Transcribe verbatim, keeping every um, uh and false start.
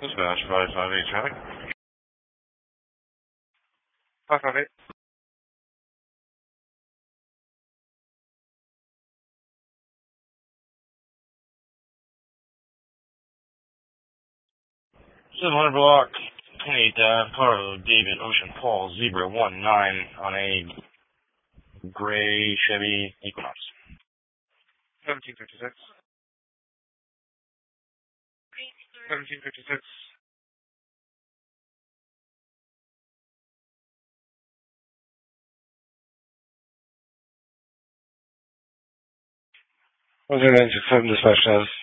Dispatch five five eight traffic. five five eight. seven hundred block, twenty-eighth Ave, Carlo, David, Ocean, Paul, Zebra, one nine on a gray Chevy Equinox. seventeen fifty-six. seventeen fifty-six. one zero nine six seven dispatch status.